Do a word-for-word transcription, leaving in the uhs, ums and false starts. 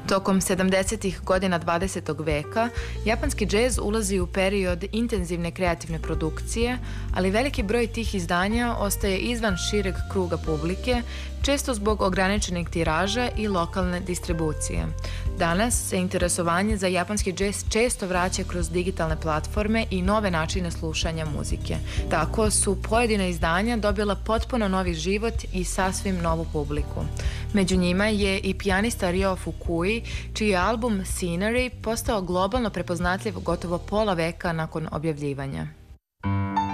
Tokom sedamdesetih godina dvadesetog veka, japanski džez ulazi u period intenzivne kreativne produkcije, ali veliki broj tih izdanja ostaje izvan šireg kruga publike, često zbog ograničenih tiraža i lokalne distribucije. Danas se interesovanje za japanski džez često vraća kroz digitalne platforme i nove načine slušanja muzike. Tako su pojedina izdanja dobila potpuno novi život i sasvim novu publiku. Među njima je i pijanista Ryo Fukui, čiji je album Scenery postao globalno prepoznatljiv gotovo pola veka nakon objavljivanja.